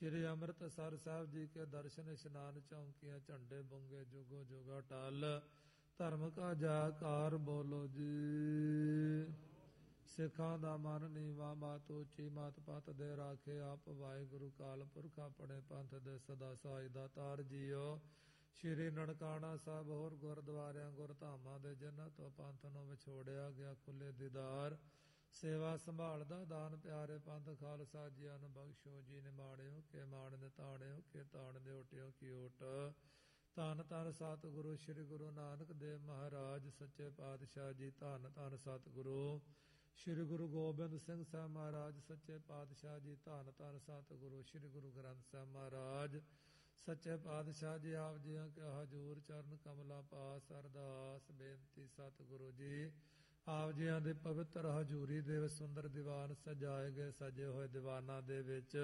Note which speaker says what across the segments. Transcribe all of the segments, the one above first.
Speaker 1: ਸ਼੍ਰੀ ਅੰਮ੍ਰਿਤਸਰ ਸਾਹਿਬ ਜੀ ਕੇ ਦਰਸ਼ਨ ਇਸ਼ਨਾਨ ਚੌਂਕੀਆਂ ਝੰਡੇ ਬੁੰਗੇ ਜੁਗੋ ਜੁਗਾ ਟਾਲ ਧਰਮ ਕਾ ਜੈਕਾਰ ਬੋਲੋ ਜੀ। ਸਿੱਖਾਂ ਦਾ ਮਨ ਨੀਵਾ ਮਾਤ ਉੱਚੀ ਮਤ ਪਤ ਦੇ ਰਾਖੇ ਆਪ ਵਾਹਿਗੁਰੂ ਕਾਲ ਪੁਰਖ ਆਪਣੇ ਪੰਥ ਦੇ ਸਦਾ ਸਹਾਈ ਦਾਤਾਰ ਜੀਓ। ਸ਼੍ਰੀ ਨਨਕਾਣਾ ਸਾਹਿਬ ਹੋਰ ਗੁਰਦੁਆਰਿਆਂ ਗੁਰਧਾਮਾਂ ਦੇ ਜਿਨ੍ਹਾਂ ਤੋਂ ਪੰਥ ਨੂੰ ਵਿਛੋੜਿਆ ਗਿਆ ਖੁੱਲੇ ਦੀਦਾਰ ਸੇਵਾ ਸੰਭਾਲਦਾ ਦਾਨ ਪਿਆਰੇ ਪੰਥ ਖਾਲਸਾ ਜੀਆਂ ਨੂੰ ਬਖਸ਼ੋ ਜੀ। ਨਿਮਾਣਿਓ ਕੇ ਮਾਣ ਨਿਤਾਣਿਓ ਕੇ ਤਾਣ ਦੇ ਓਟਿਓ ਕੀ ਓਟ। ਧੰਨ ਧੰਨ ਸਤਿਗੁਰੂ ਸ੍ਰੀ ਗੁਰੂ ਨਾਨਕ ਦੇਵ ਮਹਾਰਾਜ ਸੱਚੇ ਪਾਤਸ਼ਾਹ ਜੀ। ਧੰਨ ਧੰਨ ਸਤਿਗੁਰੂ ਸ੍ਰੀ ਗੁਰੂ ਗੋਬਿੰਦ ਸਿੰਘ ਸਾਹਿਬ ਮਹਾਰਾਜ ਸੱਚੇ ਪਾਤਸ਼ਾਹ ਜੀ। ਧੰਨ ਧੰਨ ਸਤਿਗੁਰੂ ਸ੍ਰੀ ਗੁਰੂ ਗ੍ਰੰਥ ਸਾਹਿਬ ਮਹਾਰਾਜ ਸੱਚੇ ਪਾਤਸ਼ਾਹ ਜੀ। ਆਪ ਜੀਆਂ ਕੇ ਹਜ਼ੂਰ ਚਰਨ ਕਮਲਾ ਪਾਸ ਅਰਦਾਸ ਬੇਨਤੀ ਸਤਿਗੁਰੂ ਜੀ। ਆਪ ਜੀਆਂ ਦੇ ਪਵਿੱਤਰ ਹਜ਼ੂਰੀ ਦੇ ਸੁੰਦਰ ਦੀਵਾਨ ਸਜਾਏ ਗਏ ਸਜੇ ਹੋਏ ਦੀਵਾਨਾਂ ਦੇ ਵਿੱਚ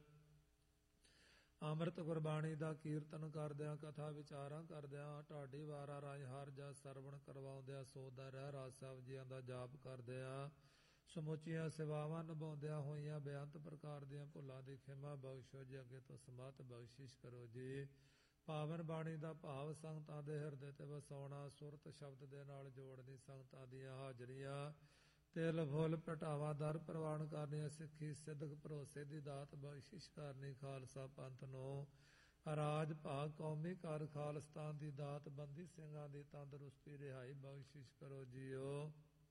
Speaker 1: ਅੰਮ੍ਰਿਤ ਗੁਰਬਾਣੀ ਦਾ ਕੀਰਤਨ ਕਰਦਿਆਂ ਕਥਾ ਵਿਚਾਰਾਂ ਕਰਦਿਆਂ ਢਾਡੀ ਵਾਰਾਂ ਰਾਹੀਂ ਹਰ ਜਸ ਸਰਵਣ ਕਰਵਾਉਂਦਿਆਂ ਸੋਦਾ ਰਹਿ ਰਾਜ ਸਾਹਿਬ ਜੀਆਂ ਦਾ ਜਾਪ ਕਰਦਿਆਂ ਸਮੁੱਚੀਆਂ ਸੇਵਾਵਾਂ ਨਿਭਾਉਂਦਿਆਂ ਹੋਈਆਂ ਬੇਅੰਤ ਪ੍ਰਕਾਰ ਦੀਆਂ ਭੁੱਲਾਂ ਦੀ ਖਿਮਾ ਬਖਸ਼ੋ ਜੀ। ਅੱਗੇ ਤੋਂ ਸਮਤ ਬਖਸ਼ਿਸ਼ ਕਰੋ ਜੀ। ਪਾਵਨ ਬਾਣੀ ਦਾ ਭਾਵ ਸੰਗਤਾਂ ਦੇ ਹਿਰਦੇ ਤੇ ਵਸਾਉਣਾ ਸੁਰਤ ਸ਼ਬਦ ਦੇ ਨਾਲ ਜੋੜਨੀ ਸੰਗਤਾਂ ਦੀਆਂ ਹਾਜ਼ਰੀਆਂ ਤਿਲ ਫੁੱਲ ਪਟਾਵਾ ਦਰ ਪ੍ਰਵਾਨ ਕਰਨੀਆਂ ਸਿੱਖੀ ਸਿੱਧਕ ਭਰੋਸੇ ਦੀ ਦਾਤ ਬਖਸ਼ਿਸ਼ ਕਰਨੀ ਖਾਲਸਾ ਪੰਥ ਨੂੰ ਰਾਜ ਭਾਗ ਕੌਮੀ ਘਰ ਖਾਲਸਤਾਨ ਦੀ ਦਾਤ ਬੰਦੀ ਸਿੰਘਾਂ ਦੀ ਤੰਦਰੁਸਤੀ ਰਿਹਾਈ ਬਖਸ਼ਿਸ਼ ਕਰੋ ਜੀਓ।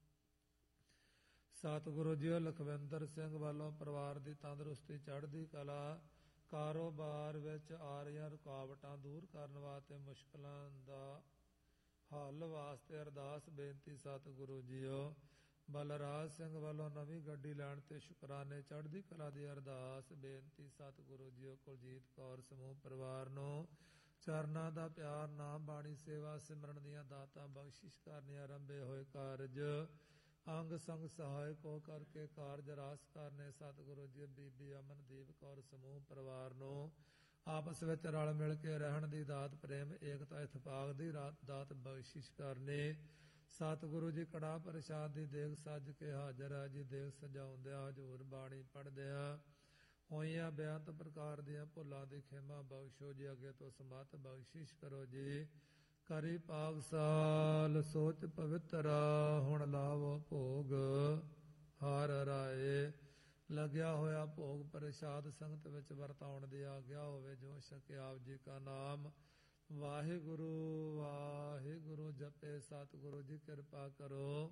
Speaker 1: ਸਤਿਗੁਰੂ ਜੀਓ ਲਖਵਿੰਦਰ ਸਿੰਘ ਵੱਲੋਂ ਪਰਿਵਾਰ ਦੀ ਤੰਦਰੁਸਤੀ ਚੜ੍ਹਦੀ ਕਲਾ ਕਾਰੋਬਾਰ ਵਿੱਚ ਆ ਰਹੀਆਂ ਰੁਕਾਵਟਾਂ ਦੂਰ ਕਰਨ ਵਾਸਤੇ ਮੁਸ਼ਕਲਾਂ ਦਾ ਹੱਲ ਵਾਸਤੇ ਅਰਦਾਸ ਬੇਨਤੀ ਸਤਿਗੁਰੂ ਜੀਓ। ਬਲਰਾਜ ਸਿੰਘ ਵੱਲੋਂ ਨਵੀਂ ਗੱਡੀ ਲੈਣ ਤੇ ਸ਼ੁਕਰਾਨੇ ਚੜ੍ਹਦੀ ਕਲਾ ਦੀ ਅਰਦਾਸ ਬੇਨਤੀ ਸਤਿਗੁਰੂ ਜੀਓ। ਕੁਲਜੀਤ ਕੌਰ ਸਮੂਹ ਪਰਿਵਾਰ ਨੂੰ ਚਰਨਾਂ ਦਾ ਪਿਆਰ ਨਾਮ ਬਾਣੀ ਸੇਵਾ ਸਿਮਰਨ ਦੀਆਂ ਦਾਤਾਂ ਬਖਸ਼ਿਸ਼ ਕਰਨੀਆਂ ਆਰੰਭੇ ਹੋਏ ਕਾਰਜ ਅੰਗ ਸੰਗ ਸਹਾਇਕ ਹੋ ਕਰਕੇ ਕਾਰਜ ਰਾਸ ਕਰਨੇ ਸਤਿਗੁਰੂ ਜੀ। ਬੀਬੀ ਅਮਨਦੀਪ ਕੌਰ ਸਮੂਹ ਪਰਿਵਾਰ ਨੂੰ ਆਪਸ ਵਿੱਚ ਰਲ ਮਿਲ ਕੇ ਰਹਿਣ ਦੀ ਦਾਤ ਪ੍ਰੇਮ ਏਕਤਾ ਇਤਫਾਕ ਦੀ ਦਾਤ ਬਖਸ਼ਿਸ਼ ਕਰਨੇ ਸਤਿਗੁਰੂ ਜੀ। ਕੜਾ ਪ੍ਰਸ਼ਾਦ ਦੀ ਦੇਗ ਸੱਜ ਕੇ ਹਾਜ਼ਰ ਹੈ ਜੀ। ਦੇਗ ਸਜਾਉਂਦਿਆਂ ਹਜ਼ੂਰ ਬਾਣੀ ਪੜ੍ਹਦਿਆਂ ਹੋਈਆਂ ਬੇਅੰਤ ਪ੍ਰਕਾਰ ਦੀਆਂ ਭੁੱਲਾਂ ਦੀ ਖਿਮਾ ਬਖਸ਼ੋ ਜੀ। ਅੱਗੇ ਤੋਂ ਸਮਤ ਬਖਸ਼ਿਸ਼ ਕਰੋ ਜੀ। ਕਰੀ ਪਾਗਸਾਲ ਸੋਚ ਪਵਿੱਤਰ ਹੁਣ ਲਾਵੋ ਭੋਗ ਹਰ ਰਾਏ। ਲੱਗਿਆ ਹੋਇਆ ਭੋਗ ਪ੍ਰਸ਼ਾਦ ਸੰਗਤ ਵਿੱਚ ਵਰਤਾਉਣ ਦੀ ਆਗਿਆ ਹੋਵੇ ਜੋ ਛਕੇ ਆਪ ਜੀ ਕਾ ਨਾਮ ਵਾਹਿਗੁਰੂ ਵਾਹਿਗੁਰੂ ਜਪੇ ਸਤਿਗੁਰੂ ਜੀ ਕਿਰਪਾ ਕਰੋ।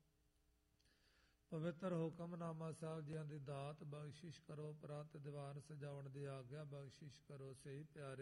Speaker 1: ਪਵਿੱਤਰ ਹੁਕਮਨਾਮਾ ਸਾਹਿਬ ਜੀਆਂ ਦੀ ਦਾਤ ਬਖਸ਼ਿਸ਼ ਕਰੋ। ਪ੍ਰੰਤ ਦੀਵਾਨ ਸਜਾਉਣ ਦੀ ਆਗਿਆ ਬਖਸ਼ਿਸ਼ ਕਰੋ। ਸਹੀ ਪਿਆਰੇ